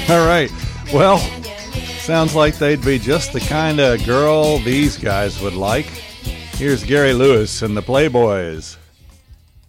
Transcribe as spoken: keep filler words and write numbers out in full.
All right. Well, sounds like they'd be just the kind of girl these guys would like. Here's Gary Lewis and the Playboys.